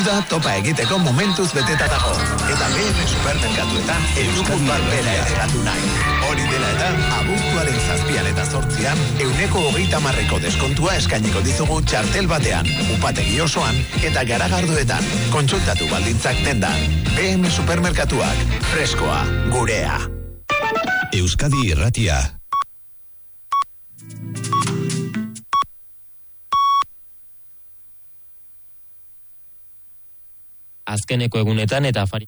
Uda topa egiteko momentuz beteta dago. Eta BM supermerkatuetan Euskadi bera edegatu nahi. Hori dela eta, abuztuaren 7 eta 8 130% deskontua eskainiko dizugu txartel batean, upategi osoan eta garagardoetan. Kontsultatu baldintzak dendan. BM supermerkatuak, freskoa, gurea. Euskadi Irratia. Azkeneko egunetan eta afari.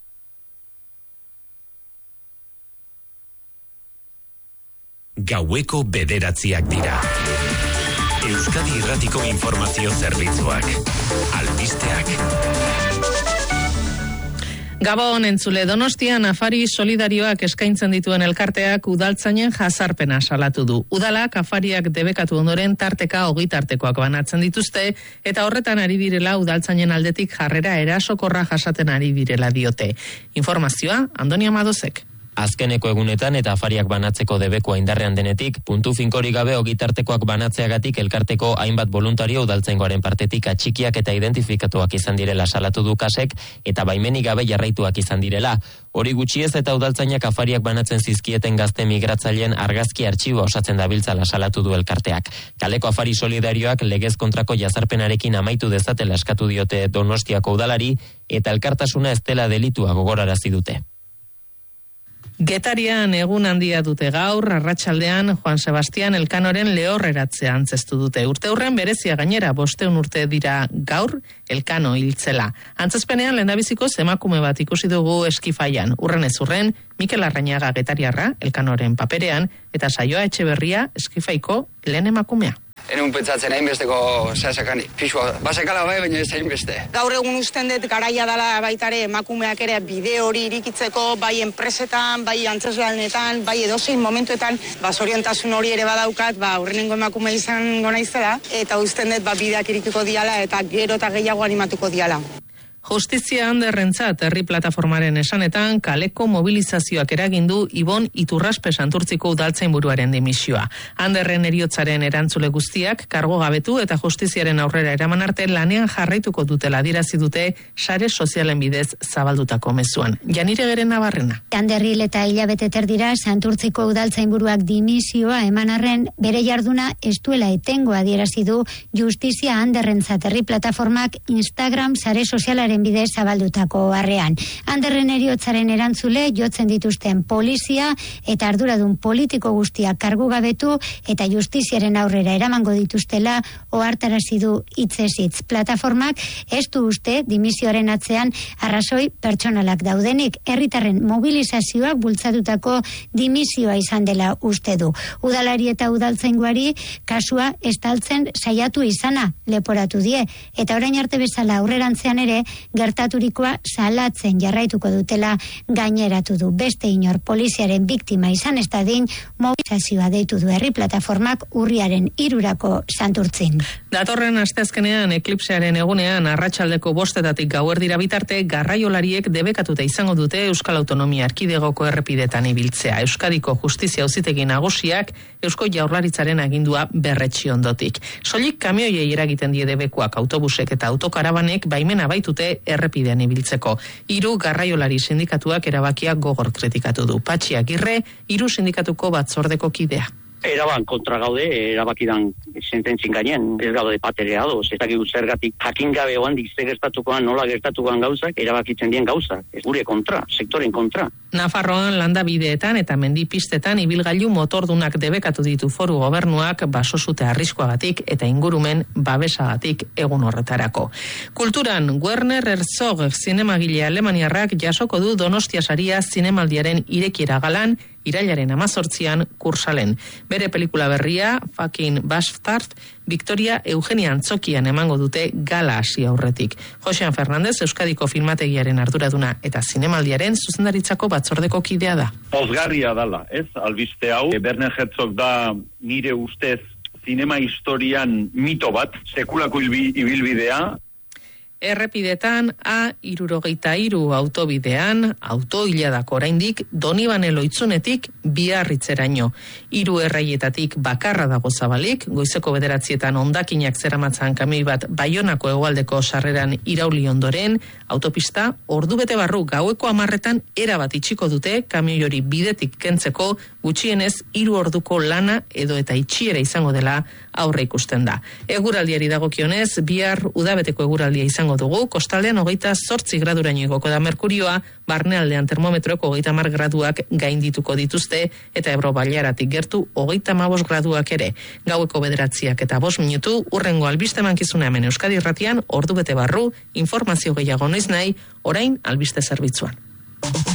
Gaueko 9:00 dira. Euskadi Irratiko informazio zerbitzuak. Albisteak. Gabon entzule, Donostian afari solidarioak eskaintzen dituen elkarteak udaltzainen jazarpena salatu du. Udalak afariak debekatu ondoren tarteka ogi tartekoak banatzen dituzte eta horretan ari direla udaltzainen aldetik jarrera erasokorra jasaten ari direla diote. Informazioa Andoni Amadozek. Azkeneko egunetan eta afariak banatzeko debekoa indarrean denetik, puntu finkorik gabe ogitartekoak banatzeagatik elkarteko hainbat voluntario udaltzaingoaren partetik atxikiak eta identifikatuak izan direla salatu du kasek eta baimenik gabe jarraituak izan direla. Hori gutxiez eta udaltzainak afariak banatzen zizkieten gazte migratzaileen argazki artxiboa osatzen dabiltzala salatu du elkarteak. Kaleko afari solidarioak legez kontrako jazarpenarekin amaitu dezatela eskatu diote Donostiako udalari eta elkartasuna ez dela delitua gogorarazi dute. Getarian egun handia dute gaur, arratsaldean Juan Sebastian Elkanoren lehorreratzea antzestu dute. Urteurren berezia gainera 500 urte dira gaur Elkano hiltzela. Antzezpenean lehendabiziko emakume bat ikusi dugu Eskifaian. Urren ez urren, Mikel Arrañaga getariarra Elkanoren paperean eta Saioa Etxeberria Eskifaiko lehen emakumea. Enun pentsatzen hainbesteko zehazakani. Pixua, basekala bai, baina ez hainbeste. Gaur egun usten dut garaia dela baitare emakumeak ere bide hori irikitzeko, bai enpresetan, bai antzezlanetan, bai edozein momentuetan, zoriontasun hori ere badaukat, aurrenengo emakume izango naizela, eta usten dut bideak irikiko diala eta gero eta gehiago animatuko diala. Justizia Anderrentzat herri plataformaren esanetan kaleko mobilizazioak eragindu Ibon Iturraspe Santurtziko udaltzainburuaren dimisioa. Anderren heriotzaren erantzule guztiak kargo gabetu eta justiziaren aurrera eraman arte lanean jarraituko dutela adierazi dute sare sozialen bidez zabaldutako mezuan. Janire Geren Navarrena. Anderril eta hilabete terdira Santurtziko udaltzainburuak dimisioa eman arren bere jarduna ez duela etengo adierazi du Justizia Anderrentzat herri plataformak Instagram sare sozialaren bidez zabaldutako harrean. Anderren heriotzaren erantzule jotzen dituzten polizia eta arduradun politiko guztiak kargu gabetu eta justiziaren aurrera eramango dituztela ohartarazi du hitzez hitz. Plataformak ez du uste dimisioaren atzean arrazoi pertsonalak daudenik, herritarren mobilizazioak bultzatutako dimisioa izan dela uste du. Udalari eta udaltzaingoari kasua estaltzen saiatu izana leporatu die eta orain arte bezala aurrerantzean ere gertaturikoa salatzen jarraituko dutela gaineratu du. Beste inor poliziaren biktima izan ez dadin mobilizazioa deitu du herri plataformak urriaren 3 Santurtzin. Datorren asteazkenean eklipsearen egunean arratsaldeko 5 gauerdira bitarte garraiolariek debekatuta izango dute Euskal Autonomia Erkidegoko errepidetan ibiltzea. Euskadiko Justizia Auzitegi Nagusiak Eusko Jaurlaritzaren agindua berretsi ondotik. Soilik kamioiei eragiten die debekuak autobusek eta autokarabanek baimena baitute errepidean ibiltzeko. 3 garraiolari sindikatuak erabakiak gogor kritikatu du. Patxi Agirre, 3 sindikatuko batzordeko kidea. Eraban kontra gaude, erabakidan sententzin gainen, ez gaude paterea doz, ez dakigu zergatik jakin gabe oandik ze gertatukoan, nola gertatukoan gauzak, erabakitzen dien gauzak, ez gure kontra, sektoren kontra. Nafarroan landabideetan eta mendipistetan ibilgailu motordunak debekatu ditu foru gobernuak basosute arriskoagatik eta ingurumen babesagatik egun horretarako. Kulturan, Werner Herzog zinemagile alemaniarrak jasoko du Donostia saria zinemaldiaren irekiera galan, irailaren 18an Kursalen. Bere pelikula berria, Fucking Bastard, Victoria Eugenia Antzokian emango dute gala hasi aurretik. Josean Fernandez, Euskadiko filmategiaren arduraduna eta zinemaldiaren zuzendaritzako batzordeko kidea da. Pozgarria dala, ez? Albiste hau, Werner Herzog da nire ustez zinema historian mito bat, sekulako ibilbidea. Errepidetan A63 autobidean, autoiladak oraindik Donibane Loitzunetik Biarritzeraino. 3 erraietatik bakarra dago zabalik, goizeko 9 hondakinak zeramatzan kamioi bat Baionako hegoaldeko sarreran irauli ondoren, autopista ordubete barru gaueko 10 erabat itxiko dute kamioi hori bidetik kentzeko, gutxienez 3 orduko lana edo eta itxiera izango dela aurre ikusten da. Eguraldiari dagokionez, bihar udabeteko eguraldia izango dugu, kostaldean 28 graduraino igoko da merkurioa, barnealdean termometroek 30 graduak gaindituko dituzte, eta Ebro Bailaratik gertu 35 graduak ere. Gaueko 9 eta 5 minutu, urrengo albiste mankizuna hemen Euskadi Irratian, ordubete barru, informazio gehiago noiz nahi, orain albiste zerbitzuan.